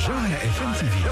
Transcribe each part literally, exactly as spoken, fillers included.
جوهرة اف ام تي في.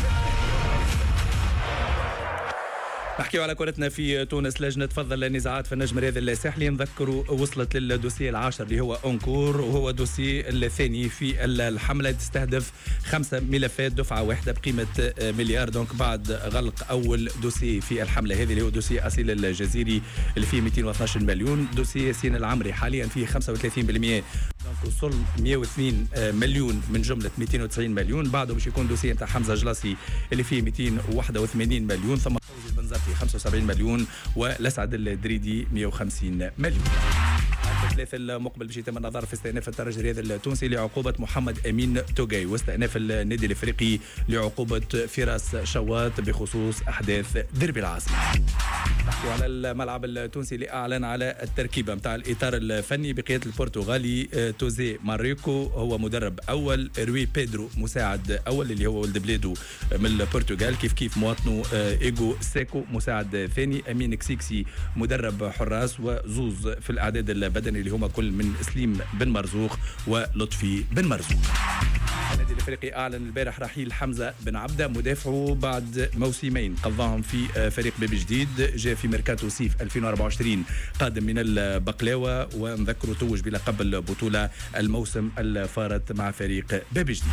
نحكيو على كرتنا في تونس. لجنة تفضل النزاعات في النجم الرياضي الساحلي نذكروا وصلت للدوسي العاشر اللي هو أونكور، وهو دوسي الثاني في الحملة تستهدف خمسة ملفات دفعة واحدة بقيمة مليار. دونك بعد غلق أول دوسي في الحملة هذه اللي هو دوسي أصيل الجزيري اللي فيه مئتين واثني عشر مليون، دوسي ياسين العمري حاليا فيه خمسة وثلاثين بالمئة، دونك وصل مئة واثنين مليون من جملة مئتين وتسعين مليون. بعده باش يكون دوسي نتاع حمزة جلاسي اللي فيه مئتين وواحد وثمانين مليون، ثم فوزي البنزرتي خمسة وسبعين مليون، والأسعد الدريدي مئة وخمسين مليون. الثلاث المقبل باش يتم النظر في استئناف الترجي الرياضي التونسي لعقوبة محمد أمين توغاي، واستئناف النادي الافريقي لعقوبة فراس شواط بخصوص أحداث دربي العاصمة. نحكي على الملعب التونسي اللي أعلن على التركيبة متاع الإطار الفني بقيادة البرتغالي توزي ماريكو، هو مدرب أول، روي بيدرو مساعد أول اللي هو ولد بلاده من البرتغال، كيف كيف مواطنه إيغو سيكو مساعد ثاني، أمين كسيكسي مدرب حراس، وزوز في الأعداد البدني اللي هما كل من سليم بن مرزوق ولطفي بن مرزوق. النادي الافريقي اعلن البارح رحيل حمزه بن عبده مدافعه بعد موسمين قضاهم في فريق باب جديد، جاء في ميركاتو صيف ألفين وأربعة وعشرين قادم من البقلاوه، ونذكروا توج بلقب البطوله الموسم الفارط مع فريق باب جديد.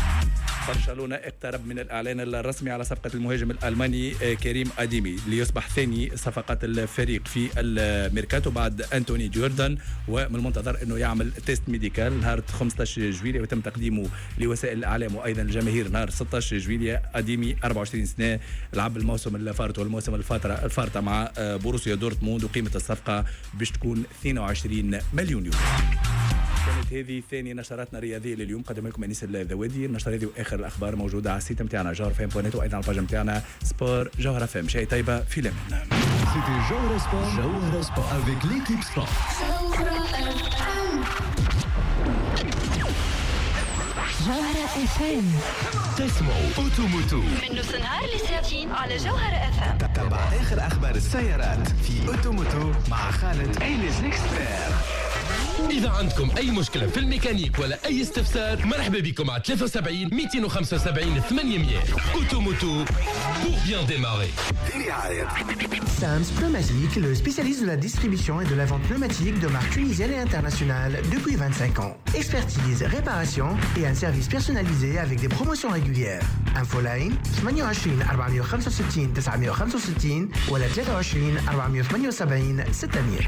برشلونة اقترب من الإعلان الرسمي على صفقة المهاجم الألماني كريم أديمي ليصبح ثاني صفقات الفريق في الميركاتو بعد أنتوني جوردان، ومن المنتظر أنه يعمل تيست ميديكال نهار خمسة عشر جويلية ويتم تقديمه لوسائل الإعلام وأيضا الجماهير نهار ستة عشر جويلية. أديمي أربعة وعشرين سنة، لعب الموسم الفارط والموسم الفترة الفارطة مع بوروسيا دورتموند، وقيمة الصفقة باش تكون اثنين وعشرين مليون يورو. كانت هذه ثاني نشراتنا الرياضيه لليوم، قدم لكم انيس الذوادي. النشره هذه واخر الاخبار موجوده على السيت نتاعنا جوهر فام بوينت، وايضا على الباج نتاعنا سبور جوهر فام. شيء طيبه في لمن C'était Jawhara Sport, Jawhara Sport avec l'équipe sport. جوهرة اف ام تسمعوا اوتوموتو من نص نهار لساعتين على جوهرة اف ام. تتبع اخر اخبار السيارات في اوتوموتو مع خالد ايليز الاكسبير. إذا عندكم أي مشكلة في الميكانيك ولا أي استفسار، مرحبا بكم على ثلاثة وسبعين مئتين وخمسة وسبعين ثمانمئة. Automoto pour bien démarrer. Sams Pneumatique, le spécialiste de la distribution et de la vente pneumatique de marques tunisiennes et internationales depuis vingt-cinq ans. Expertise, réparation et un service personnalisé avec des promotions régulières. Infoline ثمانية وعشرين أربعمئة وخمسة وستين تسعمئة وخمسة وستين ولا ثلاثة وعشرين أربعمئة وثمانية وسبعين ستمئة.